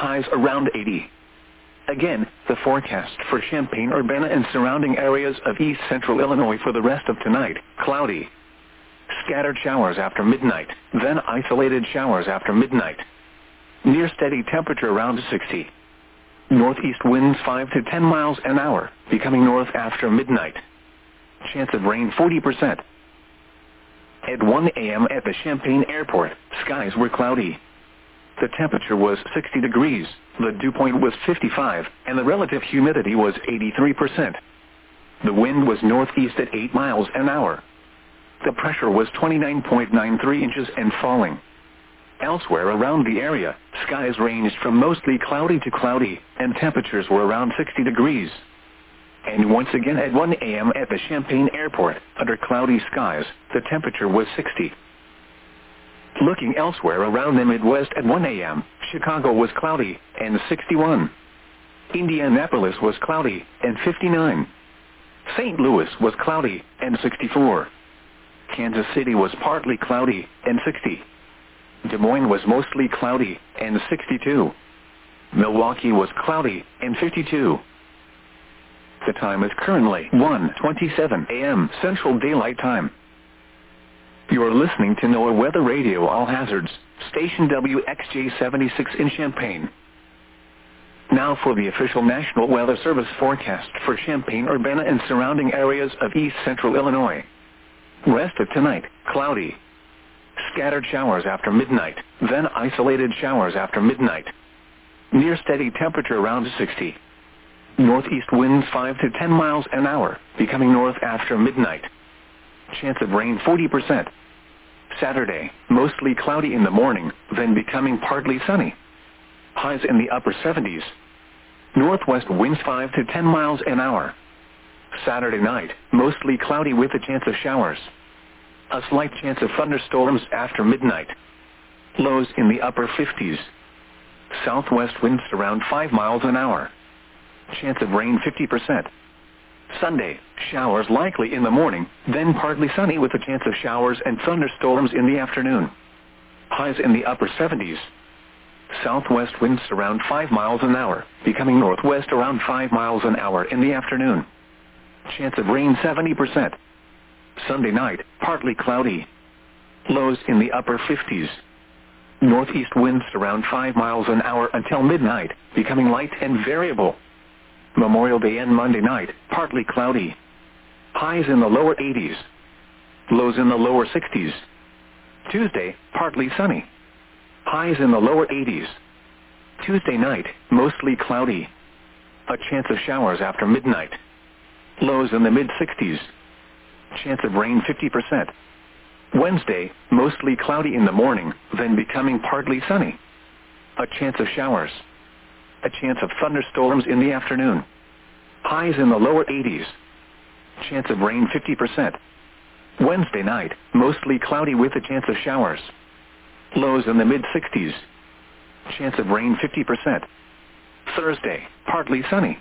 highs around 80. Again, the forecast for Champaign-Urbana and surrounding areas of east central Illinois for the rest of tonight: cloudy. Scattered showers after midnight, then isolated showers after midnight. Near steady temperature around 60. Northeast winds 5 to 10 miles an hour, becoming north after midnight. Chance of rain 40%. At 1 a.m. at the Champaign Airport, skies were cloudy. The temperature was 60 degrees, the dew point was 55, and the relative humidity was 83%. The wind was northeast at 8 miles an hour. The pressure was 29.93 inches and falling. Elsewhere around the area, skies ranged from mostly cloudy to cloudy, and temperatures were around 60 degrees. And once again at 1 a.m. at the Champaign Airport, under cloudy skies, the temperature was 60. Looking elsewhere around the Midwest at 1 a.m., Chicago was cloudy, and 61. Indianapolis was cloudy, and 59. St. Louis was cloudy, and 64. Kansas City was partly cloudy, and 60. Des Moines was mostly cloudy, and 62. Milwaukee was cloudy, and 52. The time is currently 1:27 a.m. Central Daylight Time. You are listening to NOAA Weather Radio All Hazards, station WXJ-76 in Champaign. Now for the official National Weather Service forecast for Champaign-Urbana and surrounding areas of east central Illinois. Rest of tonight, cloudy. Scattered showers after midnight, then isolated showers after midnight. Near steady temperature around 60. Northeast winds 5 to 10 miles an hour, becoming north after midnight. Chance of rain 40%. Saturday, mostly cloudy in the morning, then becoming partly sunny. Highs in the upper 70s. Northwest winds 5 to 10 miles an hour. Saturday night, mostly cloudy with a chance of showers. A slight chance of thunderstorms after midnight. Lows in the upper 50s. Southwest winds around 5 miles an hour. Chance of rain 50%. Sunday, showers likely in the morning, then partly sunny with a chance of showers and thunderstorms in the afternoon. Highs in the upper 70s. Southwest winds around 5 miles an hour, becoming northwest around 5 miles an hour in the afternoon. Chance of rain 70%. Sunday night, partly cloudy. Lows in the upper 50s. Northeast winds around 5 miles an hour until midnight, becoming light and variable. Memorial Day and Monday night, partly cloudy. Highs in the lower 80s. Lows in the lower 60s. Tuesday, partly sunny. Highs in the lower 80s. Tuesday night, mostly cloudy. A chance of showers after midnight. Lows in the mid-60s. Chance of rain 50%. Wednesday, mostly cloudy in the morning, then becoming partly sunny. A chance of showers. A chance of thunderstorms in the afternoon. Highs in the lower 80s. Chance of rain 50%. Wednesday night, mostly cloudy with a chance of showers. Lows in the mid-60s. Chance of rain 50%. Thursday, partly sunny.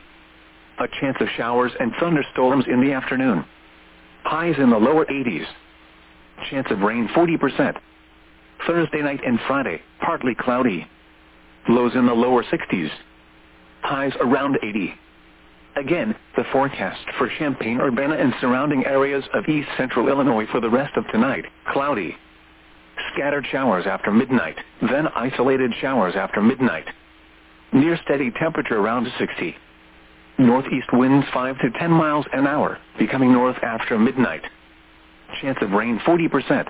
A chance of showers and thunderstorms in the afternoon. Highs in the lower 80s. Chance of rain 40%. Thursday night and Friday, partly cloudy. Lows in the lower 60s. Highs around 80. Again, the forecast for Champaign-Urbana and surrounding areas of east central Illinois for the rest of tonight: cloudy. Scattered showers after midnight, then isolated showers after midnight. Near steady temperature around 60. Northeast winds 5 to 10 miles an hour, becoming north after midnight. Chance of rain 40%.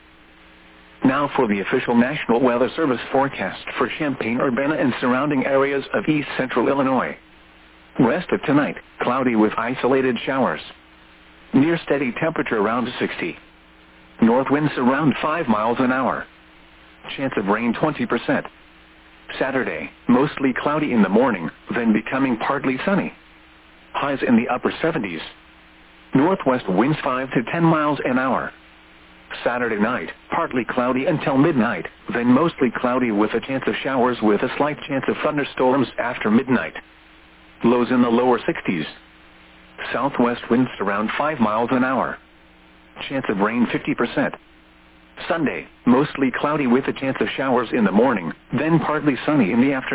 Now for the official National Weather Service forecast for Champaign-Urbana and surrounding areas of east central Illinois. Rest of tonight, cloudy with isolated showers. Near steady temperature around 60. North winds around 5 miles an hour. Chance of rain 20%. Saturday, mostly cloudy in the morning, then becoming partly sunny. Highs in the upper 70s. Northwest winds 5 to 10 miles an hour. Saturday night, partly cloudy until midnight, then mostly cloudy with a chance of showers with a slight chance of thunderstorms after midnight. Lows in the lower 60s. Southwest winds around 5 miles an hour. Chance of rain 50%. Sunday, mostly cloudy with a chance of showers in the morning, then partly sunny in the afternoon.